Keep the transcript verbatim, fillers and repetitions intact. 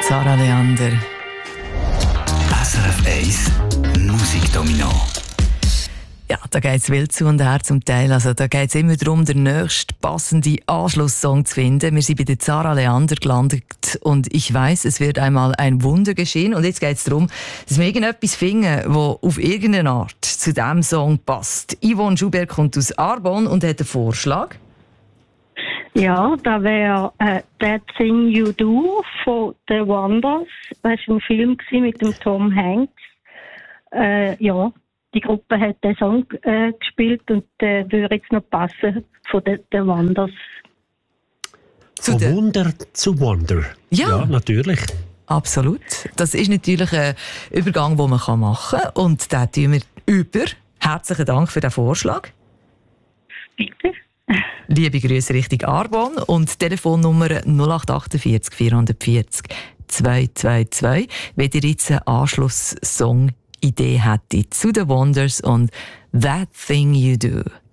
Sarah Leander. S R F eins Musikdomino. Ja, da geht es wild zu und her zum Teil. Also, da geht es immer darum, den nächsten passenden Anschlusssong zu finden. Wir sind bei der Sarah Leander gelandet und ich weiss, es wird einmal ein Wunder geschehen. Und jetzt geht es darum, dass wir irgendetwas finden, das auf irgendeine Art zu diesem Song passt. Yvonne Schubert kommt aus Arbon und hat einen Vorschlag. Ja, da wäre äh, «That Thing You Do» von «The Wonders». Das war ein Film mit dem Tom Hanks. Äh, ja, die Gruppe hat den Song äh, gespielt und der äh, würde jetzt noch passen von «The, The Wonders». Von Wunder zu Wonder. Ja. Ja, natürlich. Absolut. Das ist natürlich ein Übergang, den man machen kann. Und den tun wir über. Herzlichen Dank für den Vorschlag. Bitte. Liebe Grüße Richtung Arbon und Telefonnummer null acht achtundvierzig vierhundertvierzig zweihundertzweiundzwanzig, wenn ihr jetzt eine Anschluss-Song-Idee hättet zu The Wonders und «That Thing You Do».